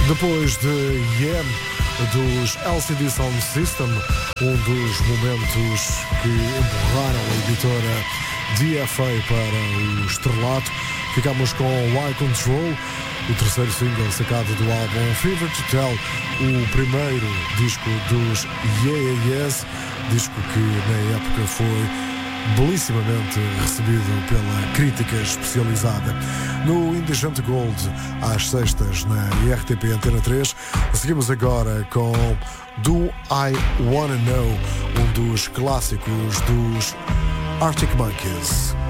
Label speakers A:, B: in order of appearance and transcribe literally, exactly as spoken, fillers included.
A: Depois de Yen, dos L C D Sound System, um dos momentos que empurraram a editora D F A para o estrelato, ficamos com Why Control, o terceiro single sacado do álbum Fever to Tell, o primeiro disco dos Yeah Yeah Yes, disco que na época foi belíssimamente recebido pela crítica especializada. No Indigente Gold, às sextas na R T P Antena três, seguimos agora com Do I Wanna Know, um dos clássicos dos Arctic Monkeys.